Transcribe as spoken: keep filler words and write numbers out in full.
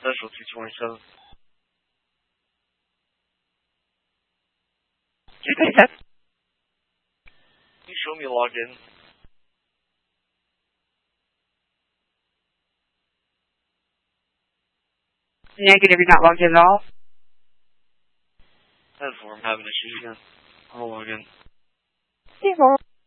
Special two twenty-seven. two twenty-seven. Can you show me logged in? Negative, you're not logged in at all? That's where I'm having issues again. I'll log in. Yeah,